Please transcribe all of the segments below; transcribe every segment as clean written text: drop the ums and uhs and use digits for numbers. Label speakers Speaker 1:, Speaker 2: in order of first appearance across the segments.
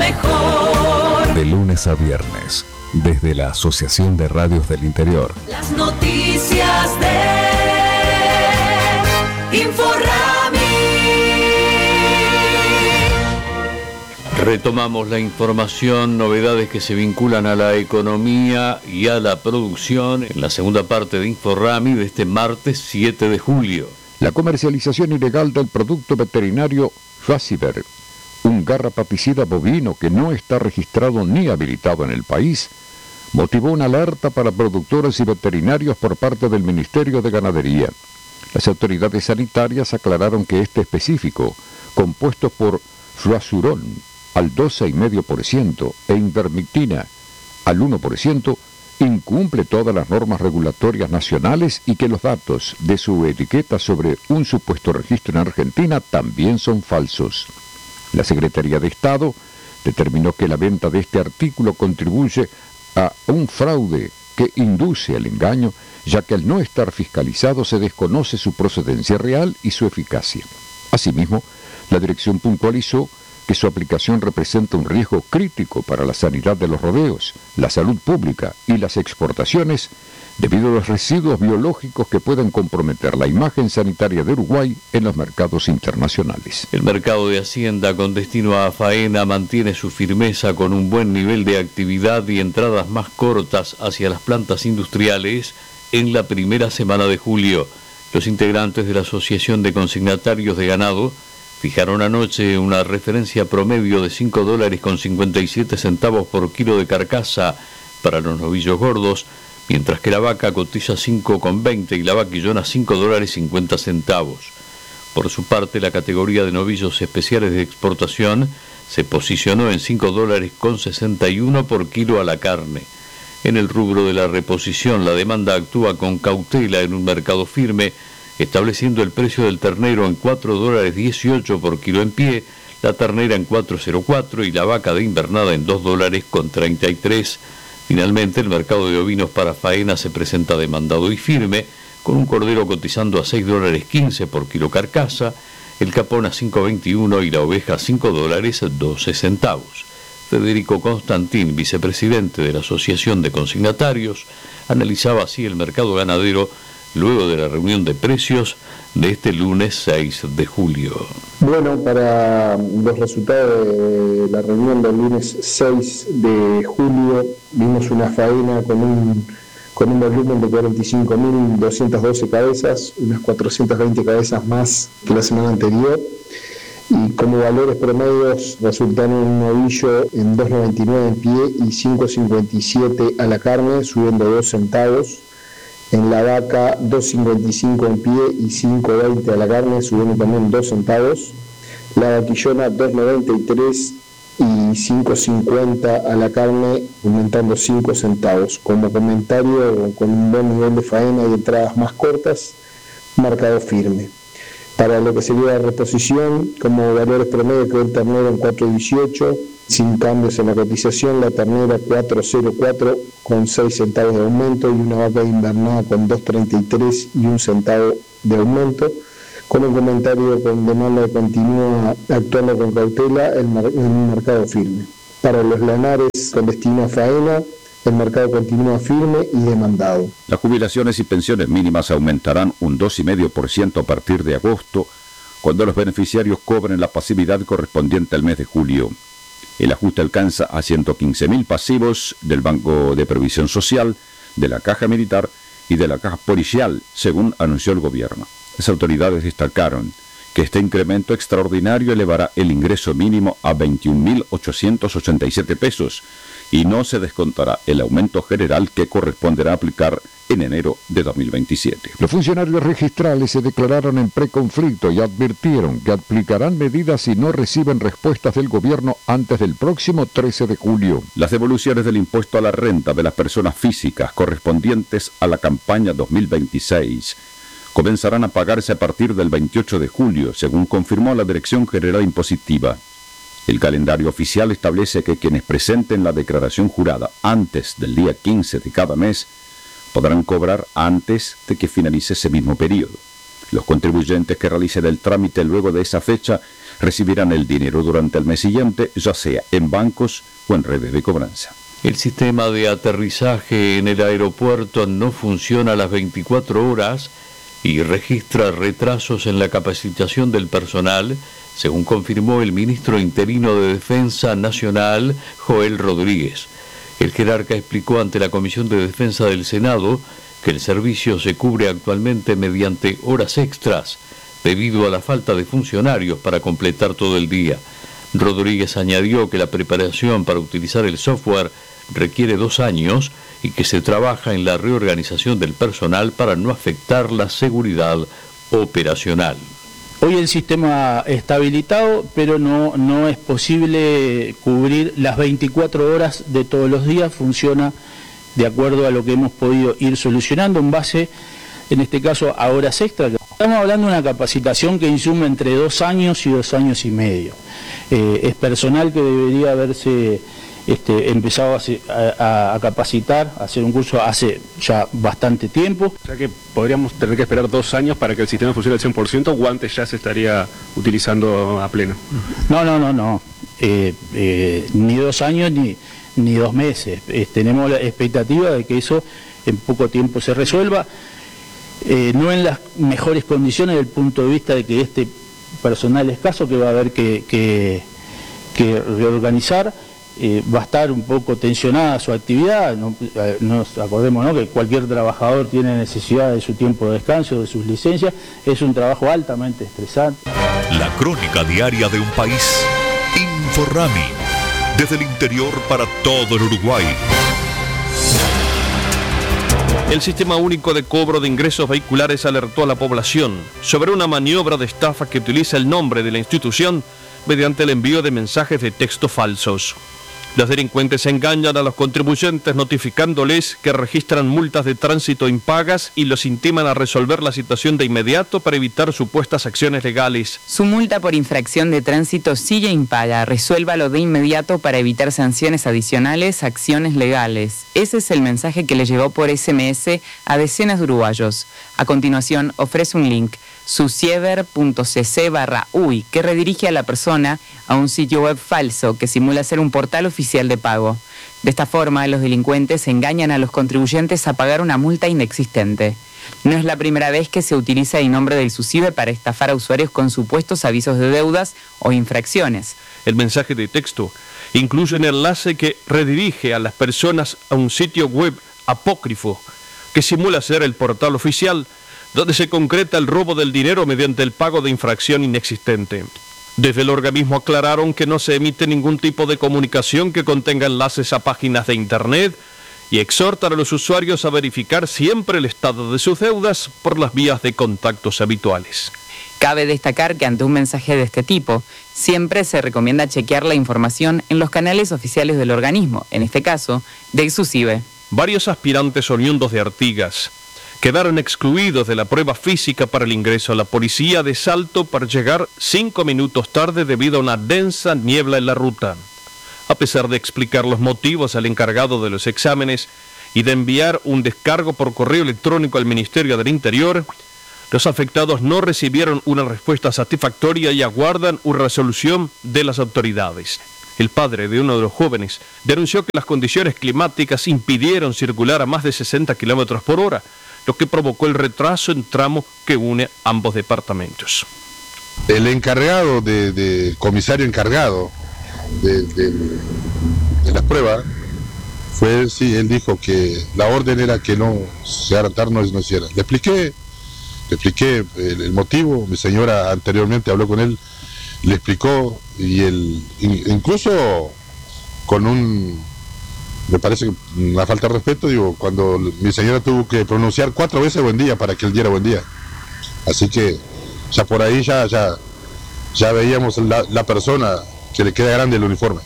Speaker 1: mejor.
Speaker 2: De lunes a viernes, desde la Asociación de Radios del Interior.
Speaker 1: Las noticias de Inforrami.
Speaker 3: Retomamos la información, novedades que se vinculan a la economía y a la producción en la segunda parte de Inforrami de este martes 7 de julio.
Speaker 4: La comercialización ilegal del producto veterinario Fasiver, un garrapaticida bovino que no está registrado ni habilitado en el país, motivó una alerta para productores y veterinarios por parte del Ministerio de Ganadería. Las autoridades sanitarias aclararon que este específico, compuesto por fluazurón al 12,5% e ivermectina al 1%, incumple todas las normas regulatorias nacionales y que los datos de su etiqueta sobre un supuesto registro en Argentina también son falsos. La Secretaría de Estado determinó que la venta de este artículo contribuye a un fraude que induce al engaño, ya que al no estar fiscalizado se desconoce su procedencia real y su eficacia. Asimismo, la dirección puntualizó que su aplicación representa un riesgo crítico para la sanidad de los rodeos, la salud pública y las exportaciones, debido a los residuos biológicos que pueden comprometer la imagen sanitaria de Uruguay en los mercados internacionales.
Speaker 3: El mercado de Hacienda con destino a faena mantiene su firmeza con un buen nivel de actividad y entradas más cortas hacia las plantas industriales en la primera semana de julio. Los integrantes de la Asociación de Consignatarios de Ganado fijaron anoche una referencia promedio de $5.57 por kilo de carcasa para los novillos gordos, mientras que la vaca cotiza $5,20 y la vaquillona $5.50. Por su parte, la categoría de novillos especiales de exportación se posicionó en $5.61 por kilo a la carne. En el rubro de la reposición, la demanda actúa con cautela en un mercado firme, estableciendo el precio del ternero en $4.18 por kilo en pie, la ternera en $4.04 y la vaca de invernada en $2.33. Finalmente, el mercado de ovinos para faena se presenta demandado y firme, con un cordero cotizando a $6.15 por kilo carcasa, el capón a $5.21 y la oveja a $5.12. Federico Constantín, vicepresidente de la Asociación de Consignatarios, analizaba así el mercado ganadero luego de la reunión de precios de este lunes 6 de julio.
Speaker 5: Bueno, para los resultados de la reunión del lunes 6 de julio, vimos una faena con un volumen de 45.212 cabezas, unas 420 cabezas más que la semana anterior, y como valores promedios resultaron un novillo en 2.99 en pie y 5.57 a la carne, subiendo 2 centavos. En la vaca 2.55 en pie y 5.20 a la carne, subiendo también 2 centavos. La vaquillona 2.93 y 5.50 a la carne, aumentando 5 centavos. Como comentario, con un buen nivel de faena y entradas más cortas, marcado firme. Para lo que sería la reposición, como valores promedio quedó el ternero en 4.18, sin cambios en la cotización, la ternera 4.04 con 6 centavos de aumento y una vaca invernada con 2.33 y 1 centavo de aumento. Con un comentario con demanda que continúa actuando con cautela en un mercado firme. Para los lanares con destino a faena, el mercado continúa firme y demandado.
Speaker 4: Las jubilaciones y pensiones mínimas aumentarán un 2,5% a partir de agosto, cuando los beneficiarios cobren la pasividad correspondiente al mes de julio. El ajuste alcanza a 115.000 pasivos del Banco de Previsión Social, de la Caja Militar y de la Caja Policial, según anunció el gobierno. Las autoridades destacaron que este incremento extraordinario elevará el ingreso mínimo a 21.887 pesos y no se descontará el aumento general que corresponderá aplicar en enero de 2027. Los funcionarios registrales se declararon en preconflicto y advirtieron que aplicarán medidas si no reciben respuestas del gobierno antes del próximo 13 de julio. Las devoluciones del impuesto a la renta de las personas físicas correspondientes a la campaña 2026 comenzarán a pagarse a partir del 28 de julio, según confirmó la Dirección General Impositiva. El calendario oficial establece que quienes presenten la declaración jurada antes del día 15 de cada mes podrán cobrar antes de que finalice ese mismo periodo. Los contribuyentes que realicen el trámite luego de esa fecha
Speaker 6: recibirán el dinero durante el mes siguiente, ya sea en bancos o en redes de cobranza.
Speaker 3: El sistema de aterrizaje en el aeropuerto no funciona a las 24 horas y registra retrasos en la capacitación del personal, según confirmó el ministro interino de Defensa Nacional, Joel Rodríguez. El jerarca explicó ante la Comisión de Defensa del Senado que el servicio se cubre actualmente mediante horas extras, debido a la falta de funcionarios para completar todo el día. Rodríguez añadió que la preparación para utilizar el software requiere 2 años y que se trabaja en la reorganización del personal para no afectar la seguridad operacional.
Speaker 7: Hoy el sistema está habilitado, pero no es posible cubrir las 24 horas de todos los días. Funciona de acuerdo a lo que hemos podido ir solucionando en base, en este caso, a horas extras. Estamos hablando de una capacitación que insume entre 2 años y 2 años y medio. Es personal que debería haberse empezado a capacitar, a hacer un curso hace ya bastante tiempo.
Speaker 8: O sea que podríamos tener que esperar 2 años para que el sistema funcione al 100%, o antes ya se estaría utilizando a pleno.
Speaker 7: No. Ni 2 años ni 2 meses. Tenemos la expectativa de que eso en poco tiempo se resuelva. No en las mejores condiciones desde el punto de vista de que este personal escaso que va a haber que reorganizar, va a estar un poco tensionada su actividad. Nos acordemos, ¿no?, que cualquier trabajador tiene necesidad de su tiempo de descanso, de sus licencias. Es un trabajo altamente estresante.
Speaker 9: La crónica diaria de un país. Inforrami, desde el interior para todo el Uruguay.
Speaker 10: El Sistema Único de Cobro de Ingresos Vehiculares alertó a la población sobre una maniobra de estafa que utiliza el nombre de la institución mediante el envío de mensajes de texto falsos. Los delincuentes engañan a los contribuyentes notificándoles que registran multas de tránsito impagas y los intiman a resolver la situación de inmediato para evitar supuestas acciones legales.
Speaker 11: Su multa por infracción de tránsito sigue impaga. Resuélvalo de inmediato para evitar sanciones adicionales, acciones legales. Ese es el mensaje que le llegó por SMS a decenas de uruguayos. A continuación, ofrece un link, susiever.cc/uy, que redirige a la persona a un sitio web falso que simula ser un portal oficial de pago. De esta forma, los delincuentes engañan a los contribuyentes a pagar una multa inexistente. No es la primera vez que se utiliza el nombre del SUSIBE para estafar a usuarios con supuestos avisos de deudas o infracciones.
Speaker 10: El mensaje de texto incluye un enlace que redirige a las personas a un sitio web apócrifo que simula ser el portal oficial, donde se concreta el robo del dinero mediante el pago de infracción inexistente. Desde el organismo aclararon que no se emite ningún tipo de comunicación que contenga enlaces a páginas de internet y exhortan a los usuarios a verificar siempre el estado de sus deudas por las vías de contactos habituales.
Speaker 11: Cabe destacar que ante un mensaje de este tipo, siempre se recomienda chequear la información en los canales oficiales del organismo, en este caso, del SUSIBE.
Speaker 10: Varios aspirantes oriundos de Artigas quedaron excluidos de la prueba física para el ingreso a la policía de Salto por llegar 5 minutos tarde debido a una densa niebla en la ruta. A pesar de explicar los motivos al encargado de los exámenes y de enviar un descargo por correo electrónico al Ministerio del Interior, los afectados no recibieron una respuesta satisfactoria y aguardan una resolución de las autoridades. El padre de uno de los jóvenes denunció que las condiciones climáticas impidieron circular a más de 60 kilómetros por hora, lo que provocó el retraso en tramo que une ambos departamentos.
Speaker 12: El encargado, comisario encargado de las pruebas, él dijo que la orden era que no se adelantar, no hiciera. Le expliqué el motivo, mi señora anteriormente habló con él, le explicó, y incluso con me parece que una falta de respeto, cuando mi señora tuvo que pronunciar 4 veces buen día para que él diera buen día. Así que ya por ahí ya veíamos la persona que le queda grande el uniforme.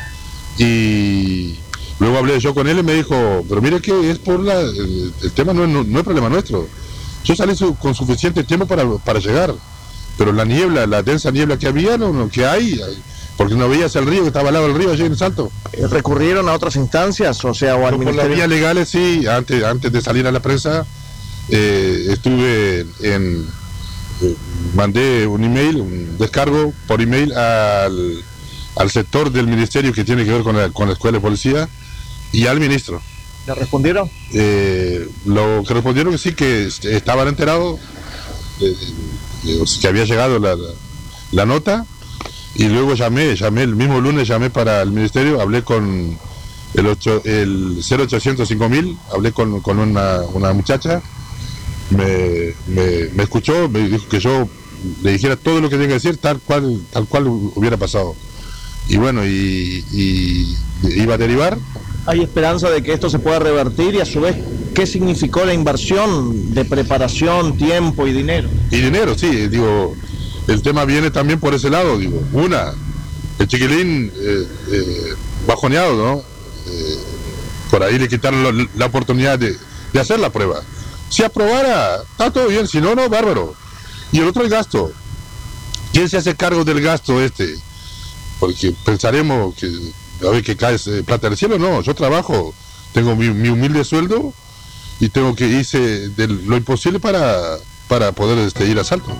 Speaker 12: Y luego hablé yo con él y me dijo, pero mire que es por el tema no es problema nuestro. Yo salí con suficiente tiempo para llegar, pero la densa niebla que había, que hay, porque no veías el río, que estaba al lado del río allí en el Salto.
Speaker 13: ¿Recurrieron a otras instancias, o sea, o al
Speaker 12: Por
Speaker 13: ministerio?
Speaker 12: las vías legales, sí. Antes de salir a la prensa, estuve en mandé un email, un descargo por email al sector del ministerio que tiene que ver con la escuela de policía y al ministro.
Speaker 13: ¿Le respondieron?
Speaker 12: Lo que respondieron que sí, que estaban enterados que había llegado la nota, y luego llamé el mismo lunes, llamé para el ministerio, hablé con el 0800 5000, hablé con una muchacha, me escuchó, me dijo que yo le dijera todo lo que tenía que decir, tal cual hubiera pasado. Y bueno, y iba a derivar.
Speaker 13: ¿Hay esperanza de que esto se pueda revertir? Y a su vez, ¿qué significó la inversión de preparación, tiempo y dinero?
Speaker 12: Y dinero, sí, digo, el tema viene también por ese lado, digo. El chiquilín bajoneado, ¿no? Por ahí le quitaron la oportunidad de hacer la prueba. Si aprobara, está todo bien, si no, bárbaro. Y el otro, el gasto. ¿Quién se hace cargo del gasto este? Porque pensaremos que a ver que cae plata del cielo. No, yo trabajo, tengo mi humilde sueldo y hice lo imposible para poder ir a Salto.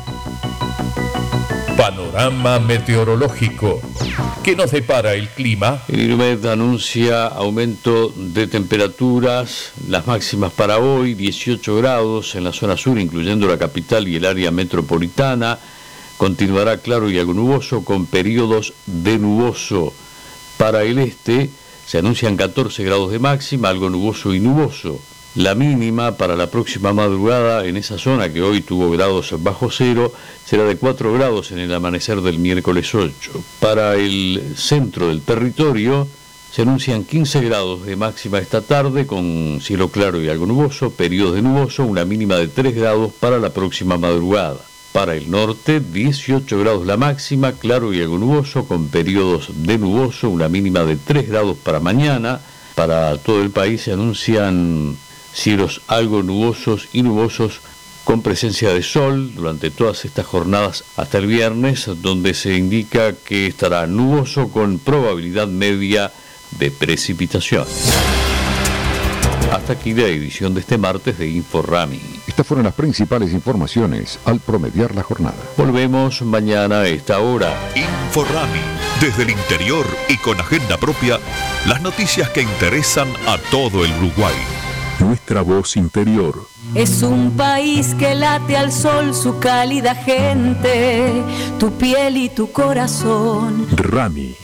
Speaker 9: Panorama meteorológico. ¿Qué nos depara el clima?
Speaker 3: El INUMED anuncia aumento de temperaturas, las máximas para hoy, 18 grados en la zona sur, incluyendo la capital y el área metropolitana. Continuará claro y algo nuboso, con periodos de nuboso. Para el este se anuncian 14 grados de máxima, algo nuboso y nuboso. La mínima para la próxima madrugada en esa zona, que hoy tuvo grados bajo cero, será de 4 grados en el amanecer del miércoles 8. Para el centro del territorio se anuncian 15 grados de máxima esta tarde, con cielo claro y algo nuboso, periodos de nuboso, una mínima de 3 grados para la próxima madrugada. Para el norte, 18 grados la máxima, claro y algo nuboso, con periodos de nuboso, una mínima de 3 grados para mañana. Para todo el país se anuncian cielos algo nubosos y nubosos, con presencia de sol durante todas estas jornadas hasta el viernes, donde se indica que estará nuboso con probabilidad media de precipitaciones. Hasta aquí la edición de este martes de InfoRami.
Speaker 4: Estas fueron las principales informaciones al promediar la jornada.
Speaker 3: Volvemos mañana a esta hora.
Speaker 9: InfoRami, desde el interior y con agenda propia, las noticias que interesan a todo el Uruguay.
Speaker 2: Nuestra voz interior.
Speaker 1: Es un país que late al sol su cálida gente, tu piel y tu corazón.
Speaker 2: Rami.